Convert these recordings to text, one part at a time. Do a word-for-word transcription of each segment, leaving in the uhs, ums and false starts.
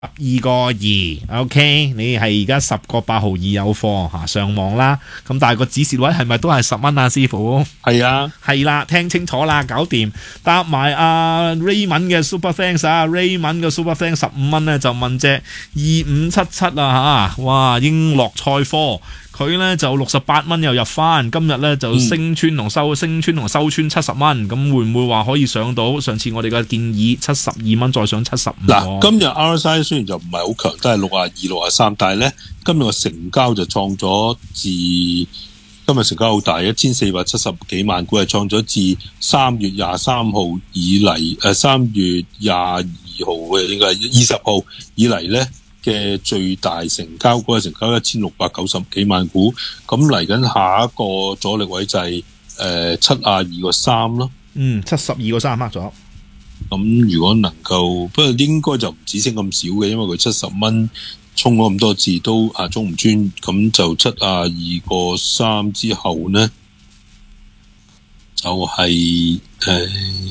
二個二 ，OK， 你係而家十個八毫二有貨吓上網啦，咁但係個指示位係咪都係十蚊啊？師傅係啊， 係啦，聽清楚啦，搞掂，搭埋阿 Raymond 嘅 Super Thanks 啊 ，Raymond 嘅 Super Thanks 十五蚊咧就問隻二五七七啊吓，哇英樂賽科。佢咧就六十八蚊又入翻，今日咧就升穿同收、嗯、升穿同收穿七十蚊，咁會唔會話可以上到上次我哋嘅建議七十二蚊再上七十五？ 嗱，今日 R S I 雖然就唔係好強，都係六啊二、六啊三，但係咧今日嘅成交就創咗自今日成交好大，一千四百七十幾萬股，係創咗自三月廿三號以嚟，誒三月廿二號嘅應該係二十號以嚟咧嘅最大成交，嗰個成交一千六百九十幾萬股，咁嚟緊下一個阻力位就係誒七啊二個三咯。 嗯，七十二個三 mark 咗。 咁如果能夠，不過應該就唔止升咁少嘅，因為佢七十蚊衝咗咁多次都啊衝唔穿，咁就七啊二個三之後呢，就係誒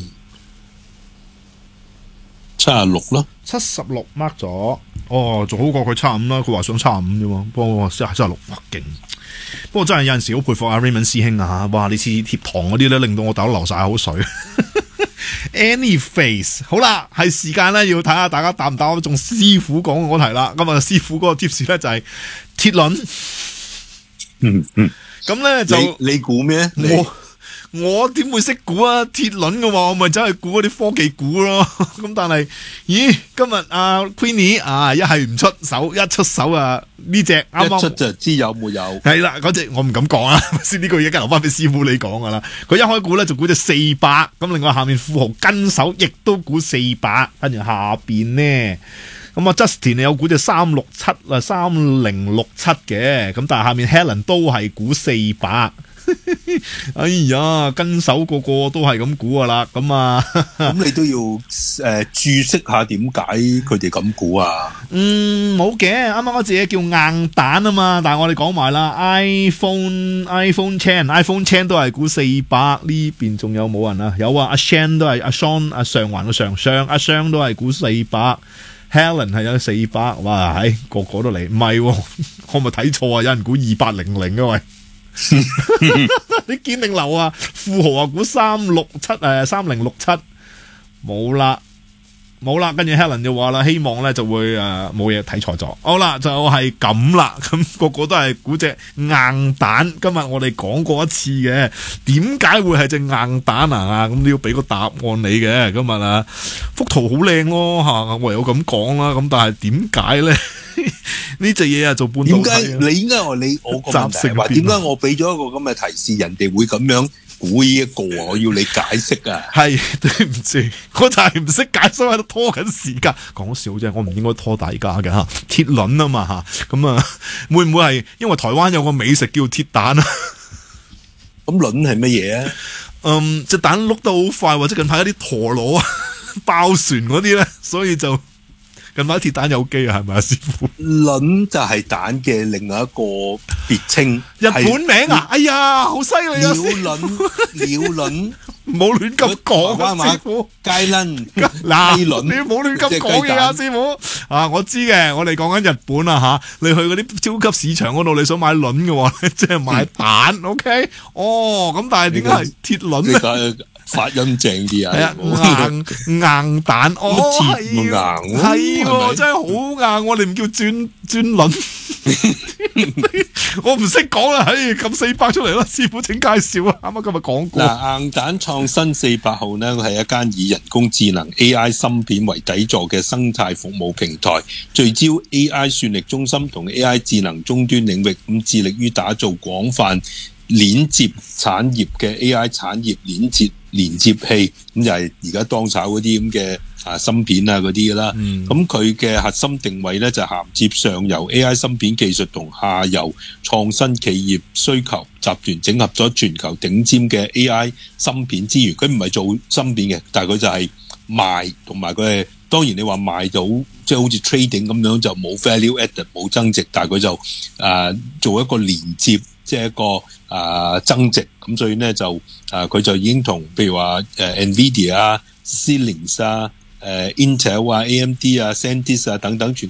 七啊六啦。 七十六 mark 咗，哦，仲好過佢七十五啦。佢話想七十五啫嘛，不過七十六哇勁。不過真係有陣時好佩服阿 Raymond 師兄啊嚇，哇！你次貼堂嗰啲咧，令到我大佬流晒口水。Anyways， 好啦，係時間咧，要睇下大家答唔答得中師傅講嗰題啦。咁啊，師傅嗰個 tips 咧就係鐵輪。 嗯嗯， 咁咧就你你估咩？ 我我點會識估啊？鐵輪嘅話，我咪走去估嗰啲科技股咯。咁但係，咦？今日阿 Queenie 啊，一係唔出手，一出手啊呢隻啱啱一出就知有冇有。 係啦，嗰隻我唔敢講啊，先呢個嘢梗係留翻俾師傅你講噶啦。佢一開估咧就估隻四百，咁另外下面富豪跟手亦都估四百，跟住下邊呢，咁啊 Justin 你有估隻三六七啊，三零六七嘅，咁但係下面 Helen 都係估四百。哎呀，跟手個個都係咁估噶啦，咁啊， 咁你都要誒、呃、注釋下點解佢哋咁估啊？ 嗯，冇嘅，啱啱嗰隻嘢叫硬蛋啊嘛，但係我哋講埋啦 ，iPhone iPhone Ten iPhone Ten 都係估四百，呢邊仲有冇人啊？有啊，阿 Shan 都係阿 Sean 阿上環個上上阿雙都係估四百。Helen 係有四百，哇，唉、哎，個個都嚟，唔係、哦，我咪睇錯啊？有人估二八零零啊喂。你見定流啊？富豪啊估三六七誒三零六七冇啦冇啦，跟住 Helen 就話啦，希望咧就會誒冇嘢睇錯咗。好啦，就係咁啦，咁個個都係估隻硬蛋。今日我哋講過一次嘅，點解會係隻硬蛋啊？咁都要俾個答案你嘅。今日啊，幅圖好靚咯吓，唯有咁講啦。咁但係點解咧？呢隻嘢啊做半導體， 點解你應該話你我個問題係話點解我俾咗一個咁嘅提示，人哋會咁樣估呢一個啊？我要你解釋啊！ 係對唔住，我就係唔識解，所以喺度拖緊時間。講笑啫，我唔應該拖大家嘅吓。鐵輪啊嘛吓，咁啊會唔會係因為台灣有個美食叫鐵蛋啊？ 咁輪係乜嘢啊？ 嗯，隻蛋碌得好快，或者近排一啲陀螺啊爆船嗰啲咧，所以就。近排鐵蛋有機啊，係咪啊，師傅？ 輪就係蛋嘅另外一個別稱， 日本名啊！哎呀，好犀利啊！ 鳥輪，鳥輪， 唔好亂咁講啊，師傅。 雞輪， 嗱， 雞輪， 你唔好亂咁講嘢啊，師傅。啊，我知嘅，我哋講緊日本啊吓，你去嗰啲超級市場嗰度，你想買輪嘅話，即係買蛋。嗯、OK，哦，咁但係點解係鐵輪咧？ 發音正啲啊！ 硬硬蛋哦，係硬係喎，真係好硬，我哋唔叫轉轉輪，我唔識講啦，唉，咁四百出嚟啦，師傅請介紹啊！啱啱今日講過。 嗱，硬蛋創新四百號呢，係一間以人工智能 A I 芯片為底座嘅生態服務平台，聚焦 A I 算力中心同 A I 智能終端領域，咁致力於打造廣泛鏈接產業嘅 A I 產業鏈接連接器，咁就係而家當炒嗰啲咁嘅啊芯片啊嗰啲啦。咁佢嘅核心定位咧就銜接上游 A I 芯片技術同下游創新企業需求，集團整合咗全球頂尖嘅 A I 芯片資源。佢唔係做芯片嘅，但係佢就係賣，同埋佢係當然你話賣到即係好似 trading 咁樣就冇 value added 冇增值，但係佢就誒、呃、做一個連接。即係一個啊、呃、增值，咁所以咧就啊佢、呃、就已經同譬如話誒、呃、Nvidia 啊、Xilinx 啊、 誒 Intel 啊、A M D 啊、SanDisk 啊等等全